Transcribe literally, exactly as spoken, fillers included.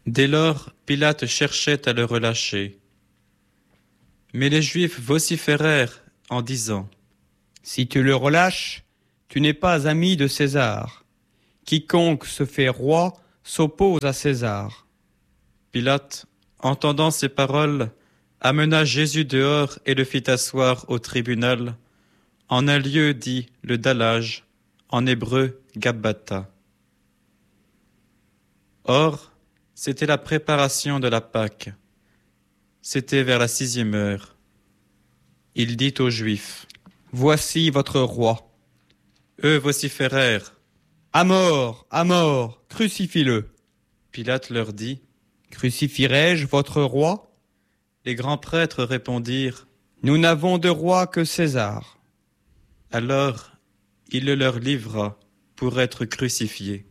Dès lors, Pilate cherchait à le relâcher. Mais les Juifs vociférèrent en disant : « Si tu le relâches, tu n'es pas ami de César. Quiconque se fait roi s'oppose à César. » Pilate, entendant ces paroles, amena Jésus dehors et le fit asseoir au tribunal, en un lieu dit le dallage, en hébreu Gabbatha. Or, c'était la préparation de la Pâque. C'était vers la sixième heure. Il dit aux Juifs : « Voici votre roi. » Eux vociférèrent : « À mort, à mort, crucifie-le. » Pilate leur dit : « Crucifierai-je votre roi ?» Les grands prêtres répondirent : « Nous n'avons de roi que César. » Alors il le leur livra pour être crucifié.